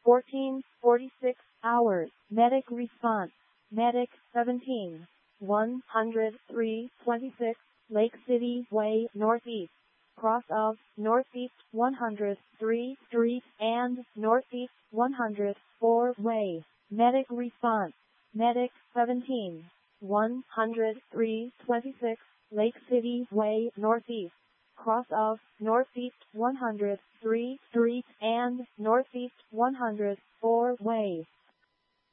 14:46 hours. Medic response. Medic 17. 103:26 Lake City Way Northeast. Cross of Northeast 103 Street and Northeast 104 Way. Medic response. Medic 17. 103:26 Lake City Way Northeast. Cross of Northeast 103 Street and Northeast 104 Way.